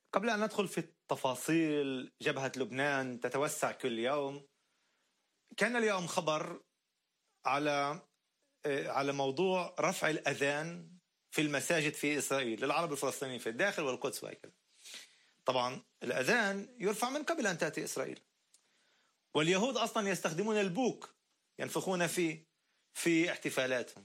قبل أن ندخل في التفاصيل، جبهة لبنان تتوسع كل يوم. كان اليوم خبر على موضوع رفع الأذان في المساجد في إسرائيل للعرب الفلسطينيين في الداخل والقدس وهكذا. طبعا الأذان يرفع من قبل أن تأتي إسرائيل، واليهود أصلا يستخدمون البوق ينفخون فيه في احتفالاتهم.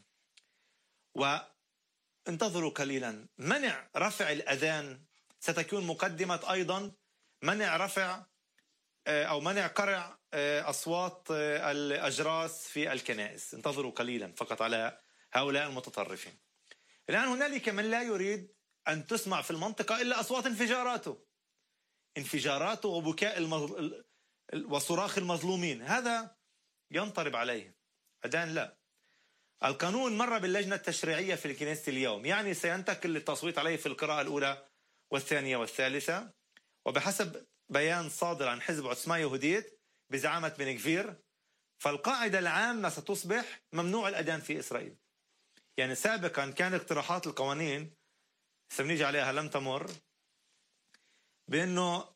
وانتظروا قليلا، منع رفع الأذان ستكون مقدمة أيضا منع رفع أو منع قرع أصوات الأجراس في الكنائس. انتظروا قليلا فقط على هؤلاء المتطرفين. الآن هنالك من لا يريد أن تسمع في المنطقة إلا أصوات انفجاراته وبكاء وصراخ المظلومين. هذا ينطرب عليه. أذان لا. القانون مر باللجنة التشريعية في الكنيسة اليوم، يعني سينتقل للتصويت عليه في القراءة الأولى والثانية والثالثة. وبحسب بيان صادر عن حزب عثمة يهوديت بزعامة بن غفير، فالقاعدة العامة ستصبح ممنوع الأذان في إسرائيل. يعني سابقا كان اقتراحات القوانين سنيجي عليها لم تمر بأنه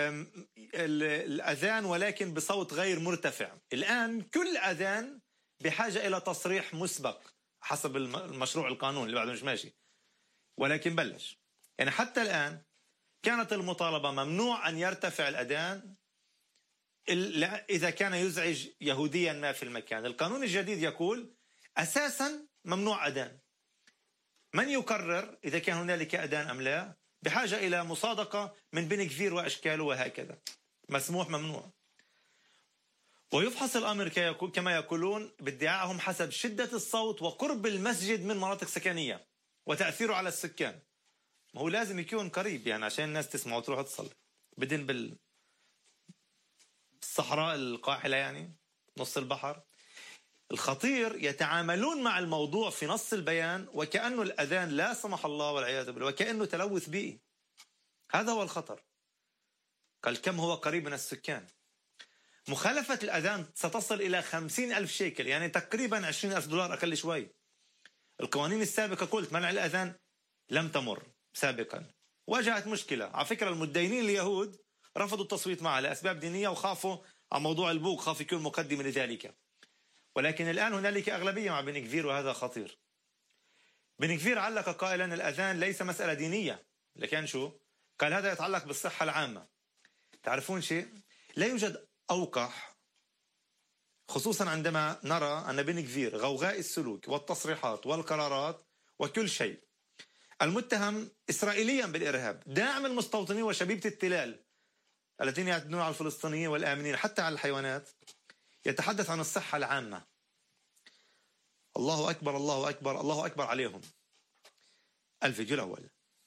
الأذان ولكن بصوت غير مرتفع. الآن كل أذان بحاجة إلى تصريح مسبق حسب المشروع القانون اللي بعده مش ماشي، ولكن بلش. يعني حتى الآن كانت المطالبة ممنوع أن يرتفع الأذان إذا كان يزعج يهوديا ما في المكان. القانون الجديد يقول أساسا ممنوع أذان. من يقرر إذا كان هنالك أذان أم لا؟ بحاجة إلى مصادقة من بن غفير وأشكاله وهكذا. مسموح ممنوع. ويفحص الأمر كما يقولون بادعائهم حسب شدة الصوت وقرب المسجد من مناطق سكنية وتأثيره على السكان. ما هو لازم يكون قريب يعني عشان الناس تسمع وتروح تصلي. بدين بالصحراء القاحلة يعني نص البحر. الخطير يتعاملون مع الموضوع في نص البيان وكأنه الأذان لا سمح الله والعياذ بالله وكأنه تلوث بيئي. هذا هو الخطر. قال كم هو قريب من السكان. مخالفة الأذان ستصل إلى 50,000 شيكل، يعني تقريبا 20,000 دولار أقل شوي. القوانين السابقة قلت منع الأذان لم تمر سابقا. واجهت مشكلة. على فكرة المدينين اليهود رفضوا التصويت معها لأسباب دينية وخافوا عن موضوع البوق، خاف يكون مقدمة لذلك. ولكن الآن هنالك أغلبية مع بن غفير وهذا خطير. بن غفير علق قائلا الأذان ليس مسألة دينية، لكن شو؟ قال هذا يتعلق بالصحة العامة. تعرفون شيء؟ لا يوجد أوقح، خصوصا عندما نرى أن بن غفير غوغاء السلوك والتصريحات والقرارات وكل شيء المتهم إسرائيليا بالإرهاب، داعم المستوطنين وشبيبة التلال الذين يعتدون على الفلسطينيين والآمنين حتى على الحيوانات، يتحدث عن الصحة العامة. الله أكبر الله أكبر الله أكبر عليهم. الفيديو الأول.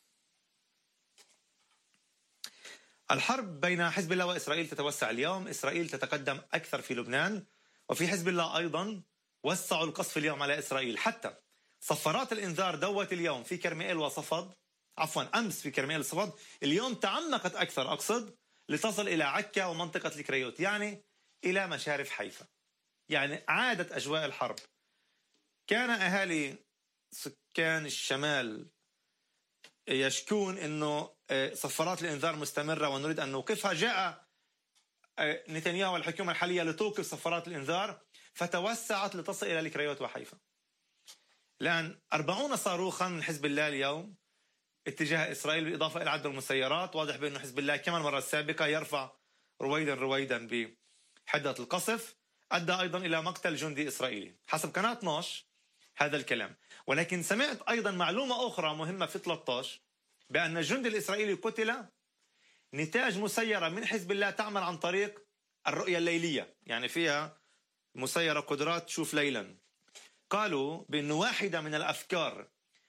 الحرب بين حزب الله وإسرائيل تتوسع اليوم. إسرائيل تتقدم أكثر في لبنان، وفي حزب الله أيضا وسعوا القصف اليوم على إسرائيل. حتى صفارات الإنذار دوت اليوم في كرميل وصفد، عفوا أمس في كرميل وصفد، اليوم تعمقت أكثر أقصد لتصل إلى عكا ومنطقة الكريوت، يعني إلى مشارف حيفا. يعني عادت أجواء الحرب. كان أهالي سكان الشمال يشكون أنه صفارات الإنذار مستمرة ونريد أن نوقفها. جاء نتنياهو والحكومة الحالية لتوقف صفارات الإنذار فتوسعت لتصل إلى الكريوت وحيفا. الآن 40 صاروخا من حزب الله اليوم اتجاه إسرائيل، بالإضافة إلى عدد المسيرات. واضح بأنه حزب الله كما المرة السابقة يرفع رويدا بحدة القصف. أدى أيضا إلى مقتل جندي إسرائيلي حسب قناة 12 هذا الكلام. ولكن سمعت أيضا معلومة أخرى مهمة في 13 بأن الجندي الإسرائيلي قتل نتاج مسيرة من حزب الله تعمل عن طريق الرؤية الليلية، يعني فيها مسيرة قدرات تشوف ليلا. قالوا بأن واحدة من الأفكار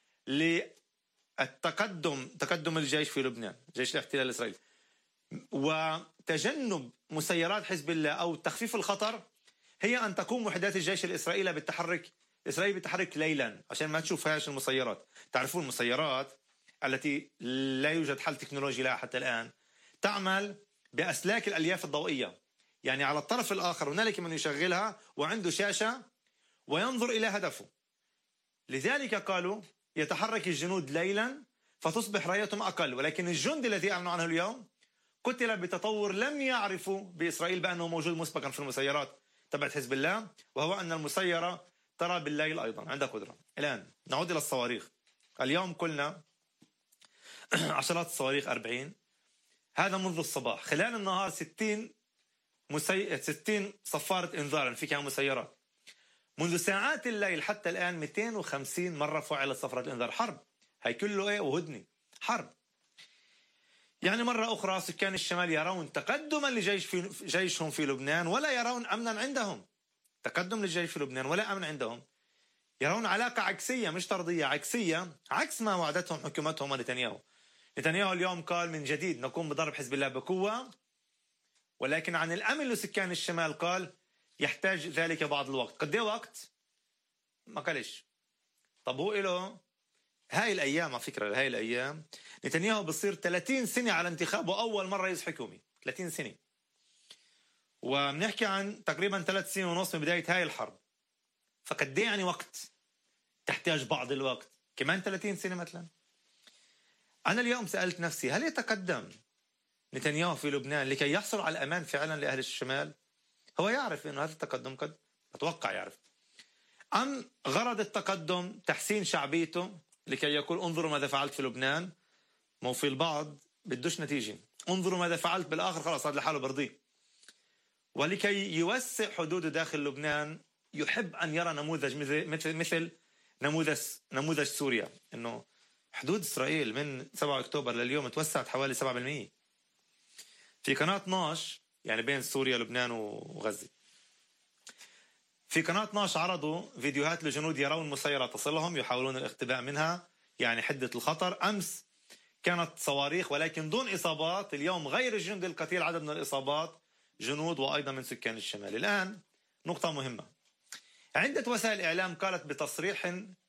تقدم الجيش في لبنان، جيش الاحتلال الإسرائيلي، وتجنب مسيرات حزب الله أو تخفيف الخطر، هي أن تقوم وحدات الجيش الإسرائيلي بالتحرك ليلا عشان ما تشوفهاش المسيرات. تعرفون المسيرات التي لا يوجد حل تكنولوجي لها حتى الآن تعمل بأسلاك الألياف الضوئية، يعني على الطرف الآخر هنالك من يشغلها وعنده شاشة وينظر إلى هدفه. لذلك قالوا يتحرك الجنود ليلا فتصبح رايتهم أقل. ولكن الجندي الذي أعلنوا عنه اليوم قتل بتطور لم يعرفوا بإسرائيل بأنه موجود مسبقا في المسيرات تبعت حزب الله، وهو أن المسيرة ترى بالليل أيضا عندها قدرة. الآن نعود إلى الصواريخ. اليوم قلنا عشرات الصواريخ 40، هذا منذ الصباح. خلال النهار 60 صفارة إنذار فيها مسيرات. منذ ساعات الليل حتى الآن 250 مرة فعلت صفرة الإنذار. حرب، هي كله إيه وهدنة حرب. يعني مرة أخرى سكان الشمال يرون تقدما لجيشهم في لبنان ولا يرون أمنا عندهم. تقدم للجيش في لبنان ولا أمن عندهم. يرون علاقة عكسية مش طردية، عكسية، عكس ما وعدتهم حكومتهم ونتنياهو. نتنياهو اليوم قال من جديد نقوم بضرب حزب الله بقوة، ولكن عن الأمن لسكان الشمال قال يحتاج ذلك بعض الوقت. قد ايه وقت؟ ما قالش. طب هو له هاي الأيام، على فكرة هاي الأيام نتنياهو بصير 30 سنة على انتخابه أول مرة رئيس حكومي، 30 سنة، وبنحكي عن تقريبا 3 سنين ونص من بداية هاي الحرب. فقد ايه يعني وقت؟ تحتاج بعض الوقت كمان 30 سنة مثلا. أنا اليوم سألت نفسي هل يتقدم نتنياهو في لبنان لكي يحصل على الأمان فعلا لأهل الشمال؟ هو يعرف أنه هذا التقدم قد أتوقع يعرف، أم غرض التقدم تحسين شعبيته لكي يقول انظروا ماذا فعلت في لبنان؟ مو في البعض بدوش نتيجة، انظروا ماذا فعلت بالآخر خلاص هذا لحاله برضيه. ولكي يوسع حدوده داخل لبنان يحب أن يرى نموذج مثل نموذج سوريا، أنه حدود إسرائيل من 7 أكتوبر لليوم توسعت حوالي 7%. في قناة 12 يعني بين سوريا لبنان وغزة، في قناة 12 عرضوا فيديوهات لجنود يرون مسيرة تصلهم يحاولون الاختباء منها، يعني حدة الخطر. أمس كانت صواريخ ولكن دون إصابات. اليوم غير الجندي القتيل عدد من الإصابات جنود وأيضا من سكان الشمال. الآن نقطة مهمة، عدة وسائل إعلام قالت بتصريح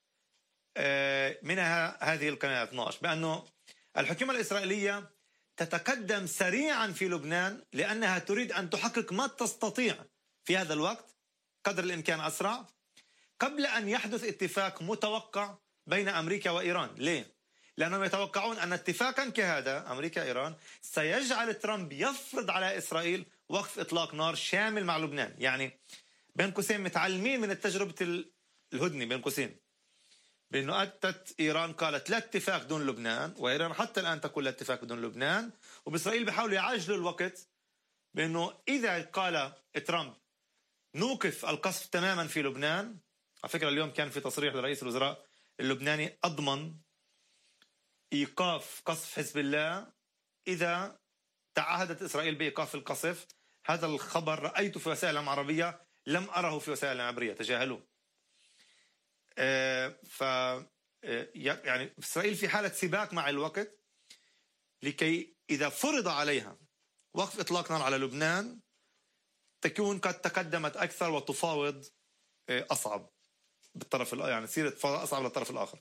منها هذه القناة 12 بأنه الحكومة الإسرائيلية تتقدم سريعا في لبنان لأنها تريد أن تحقق ما تستطيع في هذا الوقت قدر الإمكان أسرع قبل أن يحدث اتفاق متوقع بين أمريكا وإيران. ليه؟ لأنهم يتوقعون أن اتفاقا كهذا أمريكا-إيران سيجعل ترامب يفرض على إسرائيل وقف إطلاق نار شامل مع لبنان. يعني بين قوسين متعلمين من التجربة الهدنة بين قوسين، بأنه أتت إيران قالت لا اتفاق دون لبنان، وإيران حتى الآن تقول لا اتفاق بدون لبنان، وبإسرائيل بيحاولوا يعجلوا الوقت بأنه إذا قال ترامب نوقف القصف تماما في لبنان. على فكرة اليوم كان في تصريح لرئيس الوزراء اللبناني أضمن إيقاف قصف حزب الله إذا تعهدت إسرائيل بإيقاف القصف. هذا الخبر رأيته في وسائل العربية، لم أره في وسائل العبرية، تجاهلوه. يعني إسرائيل في حالة سباق مع الوقت لكي إذا فرض عليها وقف إطلاق نار على لبنان تكون قد تقدمت أكثر وتفاوض أصعب بالطرف، يعني تصير أصعب للطرف الآخر.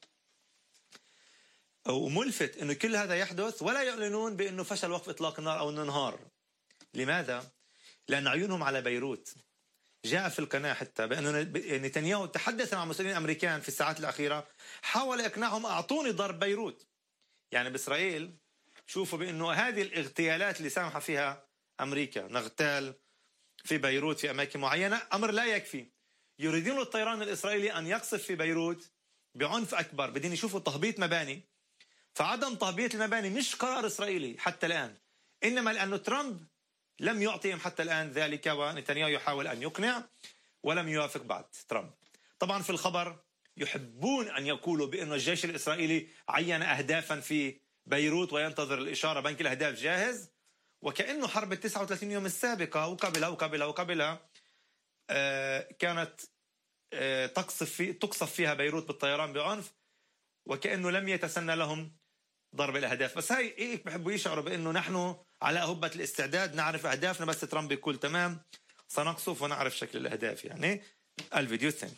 وملفت أنه كل هذا يحدث ولا يعلنون بأنه فشل وقف إطلاق النار أو أنه انهار. لماذا؟ لأن عيونهم على بيروت. جاء في القناة حتى بأن نتنياهو تحدث مع مسؤولين أمريكان في الساعات الأخيرة، حاول إقناعهم أعطوني ضرب بيروت. يعني بإسرائيل شوفوا بأنه هذه الاغتيالات اللي سامحة فيها أمريكا، نغتال في بيروت في أماكن معينة، أمر لا يكفي. يريدون الطيران الإسرائيلي أن يقصف في بيروت بعنف أكبر، بدين يشوفوا تهبيط مباني. فعدم تهبيط المباني مش قرار إسرائيلي حتى الآن، إنما لأنه ترامب لم يعطيهم حتى الآن ذلك، ونتنياهو يحاول أن يقنع ولم يوافق بعد ترامب. طبعا في الخبر يحبون أن يقولوا بأن الجيش الإسرائيلي عين أهدافا في بيروت وينتظر الإشارة، بنك الأهداف جاهز، وكأنه حرب 39 يوم السابقة وقبلها كانت تقصف فيها بيروت بالطيران بعنف، وكأنه لم يتسنى لهم ضرب الأهداف. بس هاي إيه بحبوا يشعروا بأنه نحن على أهبة الاستعداد، نعرف أهدافنا، بس ترامب يقول تمام سنقصف ونعرف شكل الأهداف. يعني الفيديو الثاني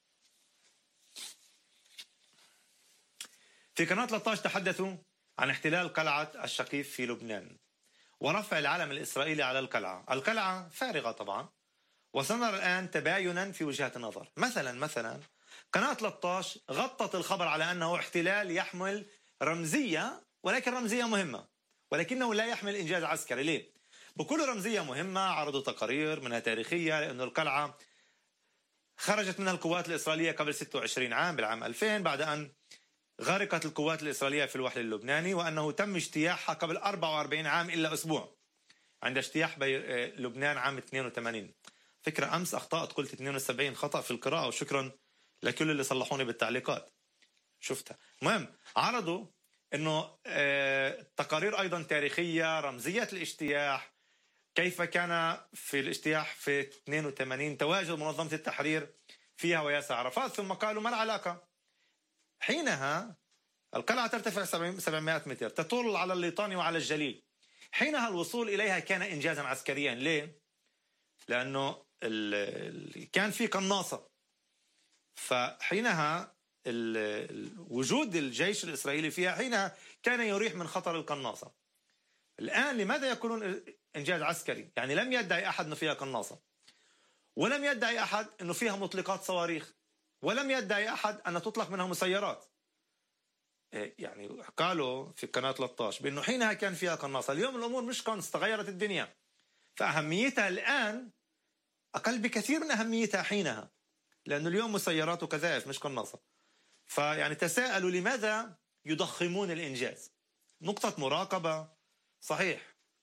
في قناة 13 تحدثوا عن احتلال قلعة الشقيف في لبنان ورفع العلم الإسرائيلي على القلعة فارغة طبعا، وسنرى الآن تباينا في وجهات النظر. مثلا قناة 13 غطت الخبر على أنه احتلال يحمل رمزية، ولكن رمزية مهمة، ولكنه لا يحمل إنجاز عسكري. ليه؟ بكل رمزية مهمة عرضوا تقارير منها تاريخية، لأن القلعة خرجت منها القوات الإسرائيلية قبل 26 عام بالعام 2000 بعد أن غرقت القوات الإسرائيلية في الوحل اللبناني، وأنه تم اجتياحها قبل 44 عام إلا أسبوع عند اجتياح لبنان عام 82. فكرة أمس أخطأت، قلت 72 خطأ في القراءة، وشكرا لكل اللي صلحوني بالتعليقات شفتها. المهم عرضوا أنه تقارير أيضا تاريخية رمزية الاجتياح، كيف كان في الاجتياح في 82 تواجد منظمة التحرير فيها وياسر عرفات، ثم قالوا ما العلاقة؟ حينها القلعة ترتفع 700 متر، تطل على الليطاني وعلى الجليل. حينها الوصول إليها كان إنجازا عسكريا. ليه؟ لأنه كان في قناصة، فحينها وجود الجيش الإسرائيلي فيها حينها كان يريح من خطر القناصة. الآن لماذا يكونون إنجاز عسكري؟ يعني لم يدعي أحد أنه فيها قناصة، ولم يدعي أحد أنه فيها مطلقات صواريخ، ولم يدعي أحد أن تطلق منها مسيرات. يعني قالوا في قناة 13 بأنه حينها كان فيها قناصة. اليوم الأمور مش قنص، تغيرت الدنيا، فأهميتها الآن أقل بكثير من أهميتها حينها، لأنه اليوم مسيرات وكذائف مش قناصة. فيعني تساءلوا لماذا يضخمون الإنجاز. نقطة مراقبة صحيح،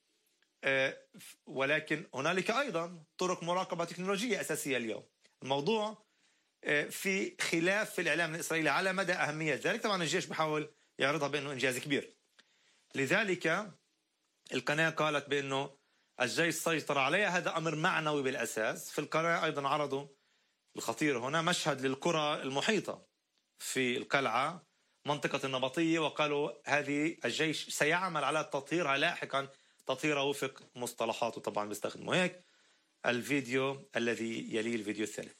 ولكن هنالك أيضا طرق مراقبة تكنولوجية أساسية اليوم. الموضوع في خلاف في الإعلام الإسرائيلي على مدى أهمية ذلك. طبعا الجيش بحاول يعرضها بأنه إنجاز كبير، لذلك القناة قالت بأنه الجيش سيطر عليها، هذا أمر معنوي بالأساس. في القناة أيضا عرضوا الخطير هنا مشهد للقرى المحيطة في القلعة منطقة النبطية، وقالوا هذه الجيش سيعمل على تطهيرها لاحقا، تطهيرها وفق مصطلحاته، طبعا بيستخدموا هيك. الفيديو الذي يلي الفيديو الثالث.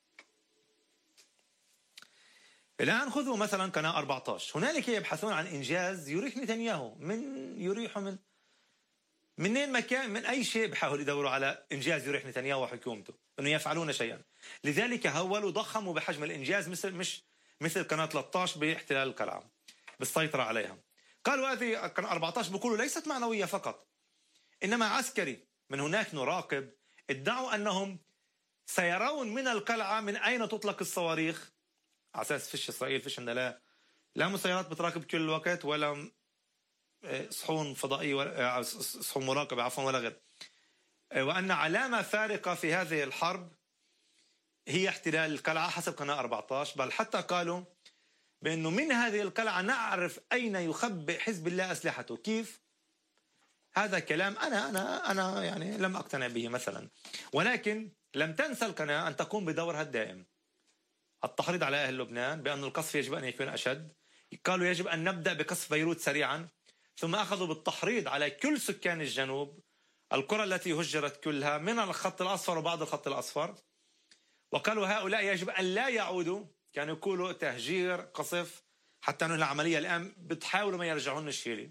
الآن خذوا مثلا قناة 14، هنالك يبحثون عن إنجاز يريح نتنياهو، يريحوا منين مكان، من أي شيء بحاولوا يدوروا على إنجاز يريح نتنياهو وحكومته أنه يفعلون شيئا. لذلك هولوا ضخموا بحجم الإنجاز مثل قناة 13 باحتلال القلعة بالسيطرة عليها. قالوا هذه قناة 14 بيقولوا ليست معنوية فقط، إنما عسكري. من هناك نراقب ادعوا أنهم سيرون من القلعة من أين تطلق الصواريخ، على أساس فيش إسرائيل فيش عندنا لا مسيرات بتراقب كل الوقت، ولا صحون فضائية، صحون مراقبة عفوا، ولا غير. وأن علامة فارقة في هذه الحرب هي احتلال القلعة حسب قناة 14. بل حتى قالوا بأنه من هذه القلعة نعرف أين يخبئ حزب الله أسلحته. كيف؟ هذا كلام أنا يعني لم أقتنع به مثلا، ولكن لم تنسى القناة أن تقوم بدورها الدائم، التحريض على أهل لبنان بأن القصف يجب أن يكون أشد. قالوا يجب أن نبدأ بقصف بيروت سريعا، ثم أخذوا بالتحريض على كل سكان الجنوب، القرى التي هجرت كلها من الخط الأصفر وبعض الخط الأصفر، وقالوا هؤلاء يجب أن لا يعودوا. كانوا يقولوا تهجير قصف حتى أنه العملية الآن بتحاولوا ما يرجعون الشيلي.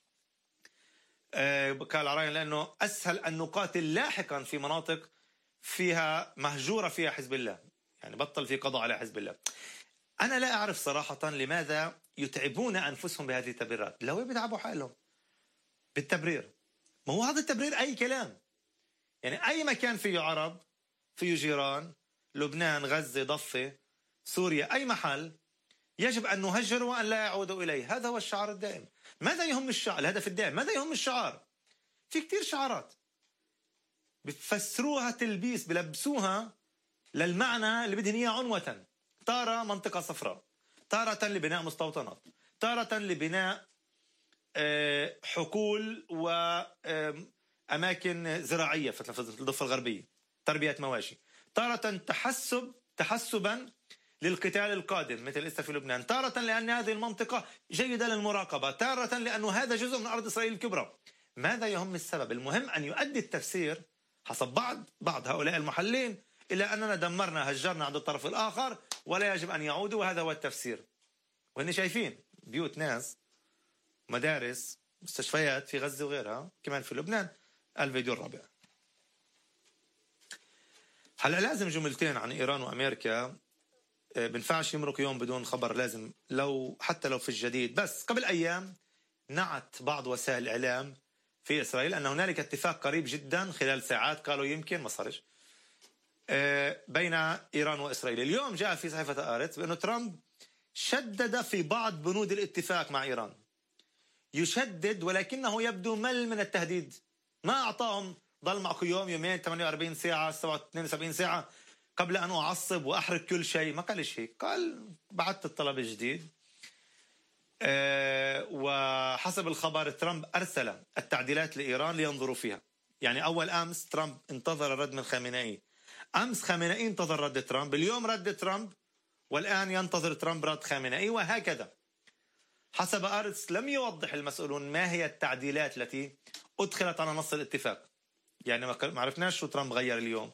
قال عراين لأنه أسهل أن نقاتل لاحقا في مناطق فيها مهجورة فيها حزب الله، يعني بطل في قضاء على حزب الله. أنا لا أعرف صراحة لماذا يتعبون أنفسهم بهذه التبريرات. لو بيتعبوا حالهم بالتبرير، ما هو هذا التبرير أي كلام. يعني أي مكان فيه عرب، فيه جيران، لبنان، غزة، ضفة، سوريا، أي محل يجب أن نهجر وأن لا يعودوا إليه. هذا هو الشعار الدائم. ماذا يهم الشعار؟ الهدف الدائم ماذا يهم الشعار؟ في كتير شعارات بفسروها تلبيس، بلبسوها للمعنى اللي بدهن إياه عنوة. تارة منطقة صفراء، تارة لبناء مستوطنات، تارة لبناء حقول وأماكن زراعية في الضفة الغربية، تربية مواشي، تارة تحسبا للقتال القادم مثل إسا في لبنان، تارة لأن هذه المنطقة جيدة للمراقبة، تارة لأنه هذا جزء من أرض إسرائيل الكبرى. ماذا يهم السبب؟ المهم أن يؤدي التفسير حسب بعض هؤلاء المحللين إلى أننا دمرنا هجرنا عند الطرف الآخر ولا يجب أن يعودوا، وهذا هو التفسير. وهن شايفين بيوت ناس، مدارس، مستشفيات في غزة وغيرها، كمان في لبنان. الفيديو الرابع. هلا لازم جملتين عن إيران وأمريكا. بنفعش يمرق يوم بدون خبر، لازم حتى لو في الجديد. بس قبل أيام نعت بعض وسائل الإعلام في إسرائيل أن هنالك اتفاق قريب جدا خلال ساعات، قالوا يمكن ما صارش، بين إيران وإسرائيل. اليوم جاء في صحيفة آرتس بأنه ترامب شدد في بعض بنود الاتفاق مع إيران، يشدد ولكنه يبدو مل من التهديد. ما أعطاهم ضل معكم يوم يومين 48 ساعة 72 ساعة قبل أن أعصب وأحرق كل شيء، ما قال شيء، قال بعثت الطلب الجديد. وحسب الخبر ترامب أرسل التعديلات لإيران لينظروا فيها. يعني أول أمس ترامب انتظر الرد من خامنئي، أمس خامنئي انتظر رد ترامب، اليوم رد ترامب، والآن ينتظر ترامب رد خامنئي، وهكذا. حسب آرتس لم يوضح المسؤولون ما هي التعديلات التي أدخلت على نص الاتفاق، يعني ما عرفناش شو ترامب غير اليوم،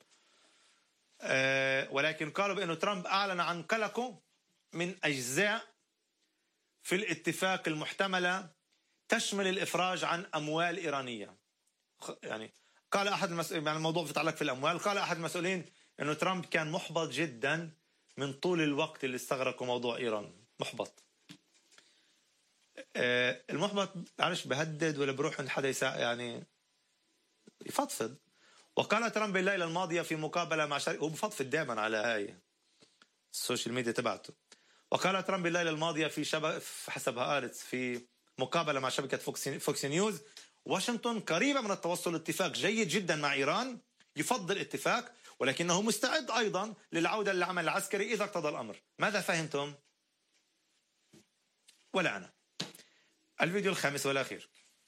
ولكن قالوا بأنه ترامب أعلن عن قلقه من أجزاء في الاتفاق المحتملة تشمل الإفراج عن أموال إيرانية. يعني قال أحد المسؤولين، يعني الموضوع يتعلق في الأموال، قال أحد المسؤولين أنه ترامب كان محبط جدا من طول الوقت اللي استغرقوا موضوع إيران. محبط. المحبط معلش بهدد ولا بروح عند حدا يعني يفضفض. وقال ترامب الليلة الماضية في مقابلة مع هو بفضفض دائما على هاي السوشيال ميديا تبعته. وقال ترامب الليلة الماضية في حسب هآرتس في مقابلة مع شبكة فوكس نيوز: واشنطن قريبة من التوصل لاتفاق جيد جدا مع إيران، يفضل اتفاق، ولكنه مستعد أيضا للعودة للعمل العسكري إذا اقتضى الأمر. ماذا فهمتم؟ ولا أنا. الفيديو الخامس والأخير.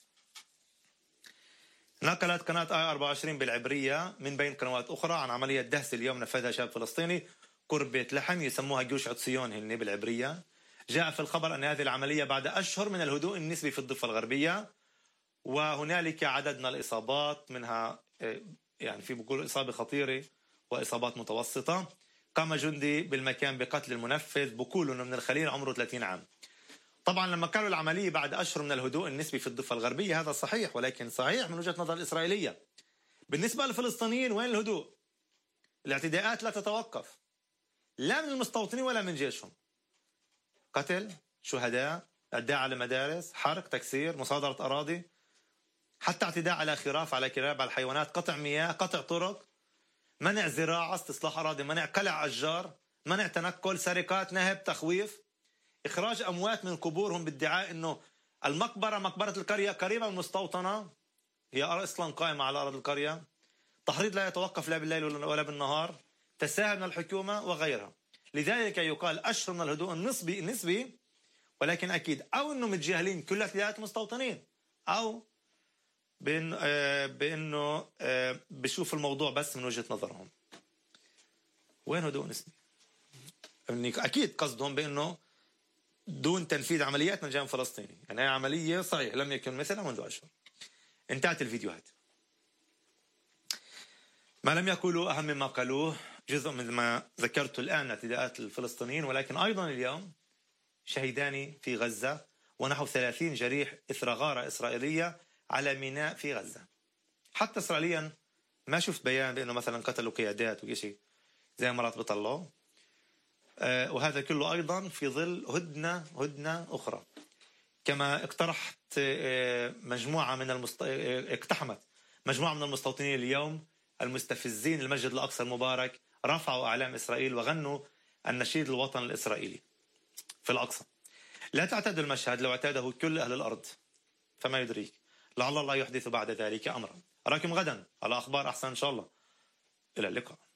نقلت قناة آي-24 بالعبرية من بين قنوات أخرى عن عملية دهس اليوم نفذها شاب فلسطيني قرب بيت لحم، يسموها جيوش عطسيون هن بالعبرية. جاء في الخبر أن هذه العملية بعد أشهر من الهدوء النسبي في الضفة الغربية، وهنالك عدد من الإصابات، منها يعني في بقول إصابة خطيرة وإصابات متوسطة. قام جندي بالمكان بقتل المنفذ بقول إنه من الخليل عمره 30 عام. طبعا لما قالوا العملية بعد أشهر من الهدوء النسبي في الضفة الغربية هذا صحيح، ولكن صحيح من وجهة نظر الإسرائيلية. بالنسبة للفلسطينيين وين الهدوء؟ الاعتداءات لا تتوقف، لا من المستوطنين ولا من جيشهم. قتل، شهداء، اعتداء على مدارس، حرق، تكسير، مصادرة أراضي، حتى اعتداء على خراف، على كلاب، على الحيوانات، قطع مياه، قطع طرق، منع زراعة، استصلاح أراضي، منع قلع أشجار، منع تنقل، سرقات، نهب، تخويف، إخراج أموات من قبورهم بادعاء أنه المقبرة مقبرة القرية قريبة من المستوطنة، هي أصلا قائمة على أرض القرية، تحريض لا يتوقف لا بالليل ولا بالنهار، تساهل من الحكومة وغيرها. لذلك يقال أشهر من الهدوء النسبي، ولكن أكيد أو أنه متجاهلين كل اعتداءات المستوطنين، أو بأنه بشوف الموضوع بس من وجهة نظرهم. وين هدوء نسبي؟ أكيد قصدهم بأنه دون تنفيذ عمليات من جانب فلسطيني، يعني هي عملية صحيح لم يكن مثلها منذ أشهر. انتهت الفيديوهات. ما لم يقولوا أهم مما قالوه، جزء من ما ذكرته الآن اعتداءات الفلسطينيين، ولكن أيضا اليوم شهيدان في غزة ونحو 30 جريح إثر غارة إسرائيلية على ميناء في غزة. حتى إسرائيليا ما شفت بيان بأنه مثلا قتلوا قيادات وشيء زي مرات بيطلعوا. وهذا كله أيضا في ظل هدنة أخرى. كما اقتحمت مجموعة من المستوطنين اليوم المستفزين المسجد الأقصى المبارك، رفعوا أعلام إسرائيل وغنوا النشيد الوطن الإسرائيلي في الأقصى. لا تعتاد المشهد، لو اعتاده كل أهل الأرض فما يدريك، لعل الله يحدث بعد ذلك أمرا. أراكم غدا على أخبار أحسن إن شاء الله. إلى اللقاء.